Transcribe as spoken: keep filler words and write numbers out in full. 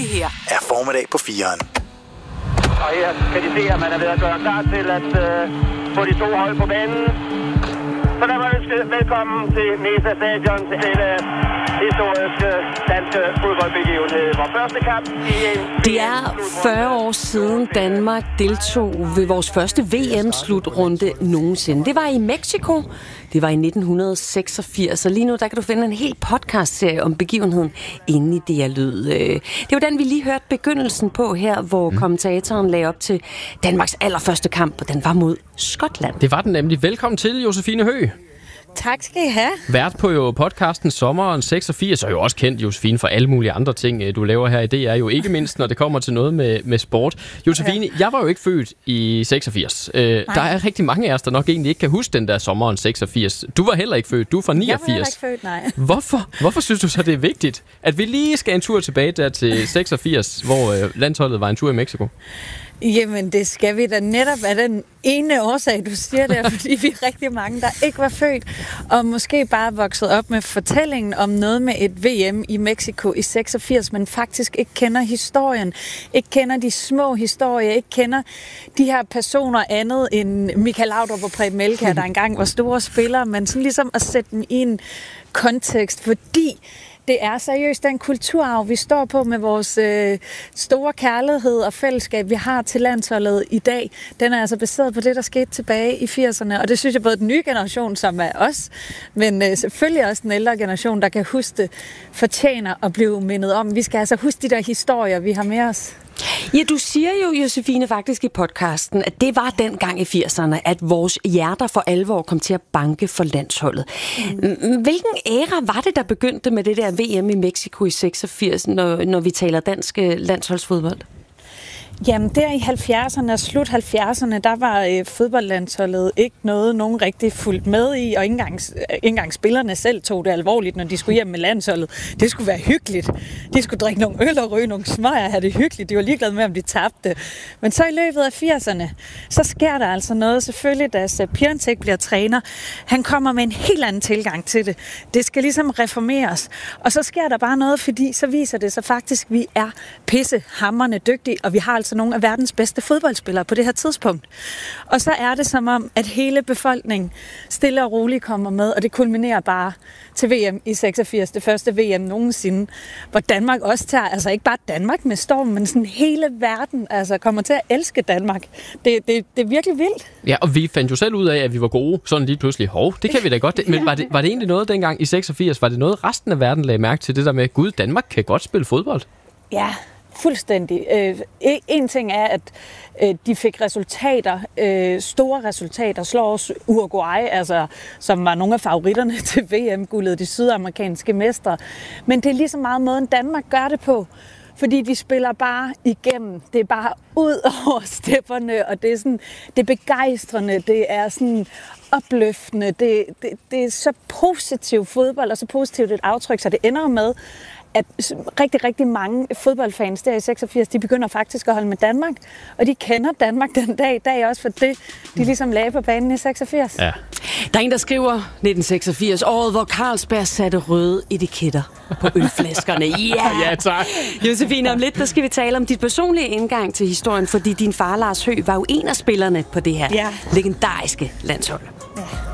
Det her er formiddag på fireren. Og her kan de se, at man er ved at gøre klar til at øh, få de to hold på banen. Så der var ønsket velkommen til Mesa Stadion til denne historiske danske fodboldbegivenhed. Vores første kamp i en... Det er fyrre år siden Danmark deltog ved vores første V M-slutrunde nogensinde. Det var i Mexico. Det var i nitten seksogfirs, og lige nu der kan du finde en hel podcast-serie om begivenheden inde i D R Lyd. Det var den, vi lige hørte begyndelsen på her, hvor mm. kommentatoren lagde op til Danmarks allerførste kamp, og den var mod Skotland. Det var den nemlig. Velkommen til, Josefine Høgh. Tak skal I have. Vært på jo podcasten Sommeren seksogfirs, og jo også kendt, Josefine, for alle mulige andre ting, du laver her i D R, jo ikke mindst, når det kommer til noget med, med sport. Josefine, ja. Jeg var jo ikke født i seksogfirs. Øh, der er rigtig mange af os, der nok egentlig ikke kan huske den der Sommeren seksogfirs. Du var heller ikke født, du er fra niogfirs. Jeg var heller ikke født, nej. Hvorfor? Hvorfor synes du så, det er vigtigt, at vi lige skal en tur tilbage der til seksogfirs, hvor øh, landsholdet var en tur i Mexico? Jamen, det skal vi da netop af den ene årsag, du siger der, fordi vi er rigtig mange, der ikke var født, og måske bare vokset op med fortællingen om noget med et V M i Mexico i seksogfirs, men faktisk ikke kender historien, ikke kender de små historier, ikke kender de her personer andet end Michael Laudrup og Preben Elkjær, der engang var store spillere, men sådan ligesom at sætte dem i en kontekst, fordi det er seriøst den kulturarv, vi står på med vores øh, store kærlighed og fællesskab, vi har til landsholdet i dag. Den er altså baseret på det, der skete tilbage i firserne, og det synes jeg både den nye generation, som er os, men øh, selvfølgelig også den ældre generation, der kan huske det, fortjener at blive mindet om. Vi skal altså huske de der historier, vi har med os. Ja, du siger jo, Josefine, faktisk i podcasten, at det var dengang i firserne, at vores hjerter for alvor kom til at banke for landsholdet. Mm. Hvilken æra var det, der begyndte med det der V M i Mexico i seksogfirs, når, når vi taler dansk landsholdsfodbold? Jamen, der i halvfjerdserne og slut halvfjerdserne, der var øh, fodboldlandsholdet ikke noget, nogen rigtig fulgt med i, og ikke engang, ikke engang spillerne selv tog det alvorligt, når de skulle hjem med landsholdet. Det skulle være hyggeligt. De skulle drikke nogle øl og ryge nogle smøger og have det hyggeligt. De var ligeglade med, om de tabte. Men så i løbet af firserne, så sker der altså noget. Selvfølgelig, da Sepp Piontek bliver træner, han kommer med en helt anden tilgang til det. Det skal ligesom reformeres. Og så sker der bare noget, fordi så viser det sig faktisk, at vi er pissehamrende dygtige, og vi har altså nogle af verdens bedste fodboldspillere på det her tidspunkt. Og så er det som om, at hele befolkningen stille og roligt kommer med, og det kulminerer bare til V M i seksogfirs, det første V M nogensinde, hvor Danmark også tager, altså ikke bare Danmark med storm, men sådan hele verden altså kommer til at elske Danmark. Det, det, det er virkelig vildt. Ja, og vi fandt jo selv ud af, at vi var gode, sådan lige pludselig. Hov, det kan vi da godt. Men var det, var det egentlig noget dengang i seksogfirs? Var det noget, resten af verden lagde mærke til, det der med, Gud, Danmark kan godt spille fodbold? Ja, fuldstændig. Øh, en ting er, at øh, de fik resultater, øh, store resultater, slår også Uruguay, altså, som var nogle af favoritterne til V M-guldet, de sydamerikanske mestre. Men det er lige så meget måden, Danmark gør det på. Fordi de spiller bare igennem. Det er bare ud over stepperne, og det er sådan, det er begejstrende, det er sådan opløftende, det, det, det er så positiv fodbold, og så positivt et aftryk, så det ender med, at rigtig, rigtig mange fodboldfans der i seksogfirs, de begynder faktisk at holde med Danmark, og de kender Danmark den dag i dag også for det, de ligesom lagde på banen i seksogfirs. Ja. Der er en, der skriver nitten seksogfirs, året hvor Carlsberg satte røde etiketter på ølflaskerne. Yeah! Ja, tak. Josefine, om lidt, der skal vi tale om dit personlige indgang til historien, fordi din far Lars Høgh var jo en af spillerne på det her ja. legendariske landshold. Ja.